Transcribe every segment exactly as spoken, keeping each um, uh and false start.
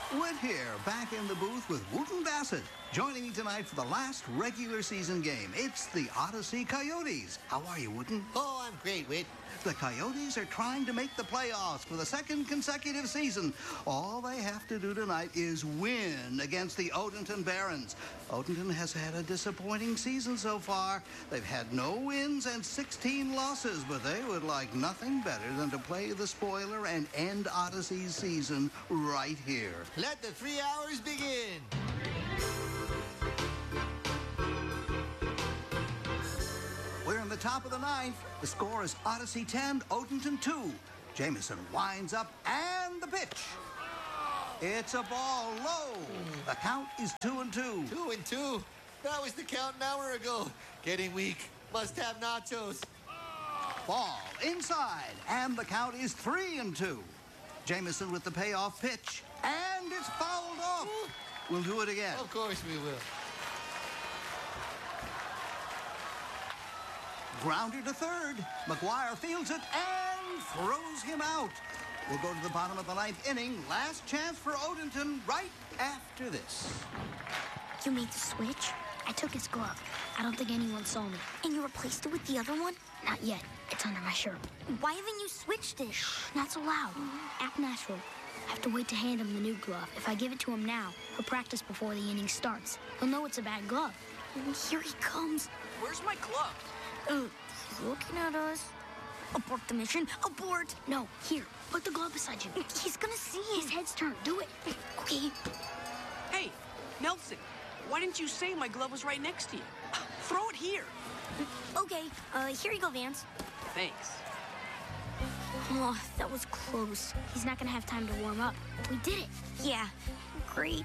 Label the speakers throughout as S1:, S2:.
S1: Whit here, back in the booth with Wooten Bassett. Joining me tonight for the last regular season game. It's the Odyssey Coyotes. How are you, Wooten?
S2: Oh, I'm great, Whit.
S1: The Coyotes are trying to make the playoffs for the second consecutive season. All they have to do tonight is win against the Odenton Barons. Odenton has had a disappointing season so far. They've had no wins and sixteen losses, but they would like nothing better than to play the spoiler and end Odyssey's season right here.
S2: Let the three hours begin.
S1: We're in the top of the ninth. The score is Odyssey ten, Odenton two. Jamison winds up, and the pitch. It's a ball low. The count is two and two.
S2: Two and two. That was the count an hour ago. Getting weak. Must have nachos.
S1: Ball inside, and the count is three and two. Jamison with the payoff pitch, and it's fouled off. We'll do it again.
S2: Of course we will.
S1: Grounder to third. McGuire fields it and throws him out. We'll go to the bottom of the ninth inning. Last chance for Odenton right after this.
S3: You made the switch? I took his glove. I don't think anyone saw me. And you replaced it with the other one? Not yet. It's under my shirt. Why haven't you switched it? Shh, not so loud. Act natural. I have to wait to hand him the new glove. If I give it to him now, he'll practice before the inning starts. He'll know it's a bad glove. And here he comes.
S4: Where's my glove?
S3: Uh, he's looking at us. Abort the mission. Abort! No, here. Put the glove beside you. He's gonna see it. His head's turned. Do it. Okay.
S4: Hey, Nelson, why didn't you say my glove was right next to you? Throw it here.
S3: Okay, uh, here you go, Vance.
S4: Thanks.
S3: Oh, that was close. He's not gonna have time to warm up. We did it. Yeah, great.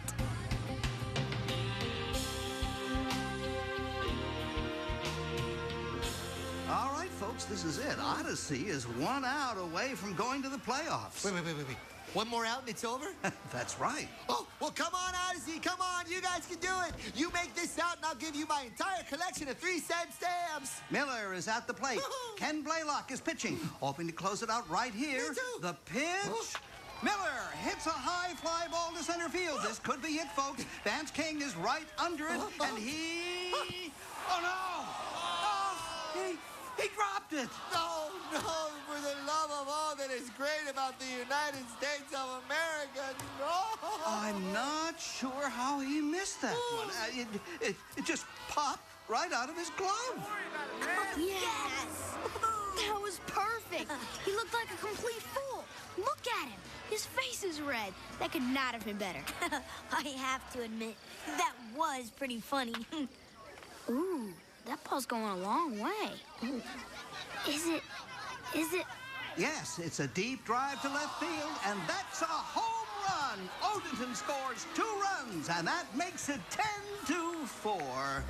S1: All right, folks, this is it. Odyssey is one out away from going to the playoffs.
S2: Wait, wait, wait, wait, wait. One more out and it's over?
S1: That's right.
S2: Oh, well, come on, Odyssey. Come on. You guys can do it. You make this out and I'll give you my entire collection of three-cent stamps.
S1: Miller is at the plate. Ken Blaylock is pitching. Hoping to close it out right here.
S2: Me too.
S1: The pitch. Miller hits a high fly ball to center field. This could be it, folks. Vance King is right under it, and he... Oh, no! Oh, he, he dropped it.
S2: No, no, for the love of all that is great about the United States of America, no!
S1: I'm not sure how he missed that one. Uh, it, it, it just popped right out of his glove.
S3: Yes! That was perfect. He looked like a complete fool. Look at him. His face is red. That could not have been better. I have to admit, that was pretty funny. Ooh, that ball's going a long way. Is it... Is it...
S1: Yes, it's a deep drive to left field, and that's a home run. Odenton scores two runs, and that makes it ten to four.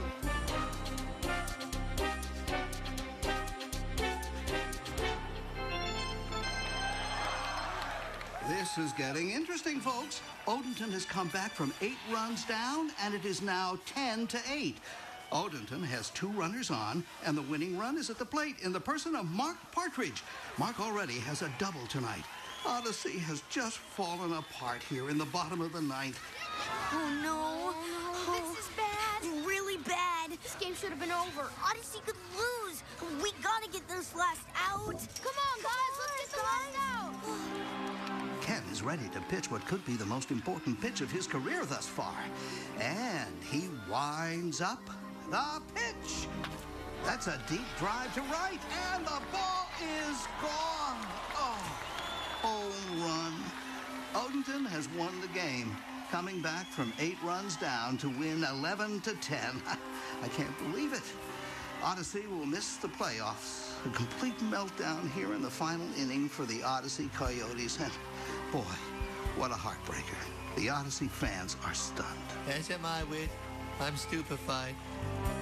S1: This is getting interesting, folks. Odenton has come back from eight runs down, and it is now ten to eight. Odenton has two runners on, and the winning run is at the plate in the person of Mark Partridge. Mark already has a double tonight. Odyssey has just fallen apart here in the bottom of the ninth.
S3: Oh, no. Oh, this is bad. Really bad. This game should have been over. Odyssey could lose. We gotta get this last out. Come on, guys. Let's get the last out.
S1: Ken is ready to pitch what could be the most important pitch of his career thus far. And he winds up the pitch. That's a deep drive to right, and the ball is gone. Oh, home run. Odenton has won the game, coming back from eight runs down to win eleven to ten. I can't believe it. Odyssey will miss the playoffs. A complete meltdown here in the final inning for the Odyssey Coyotes. And boy, what a heartbreaker. The Odyssey fans are stunned.
S2: As am I, Whit. I'm stupefied.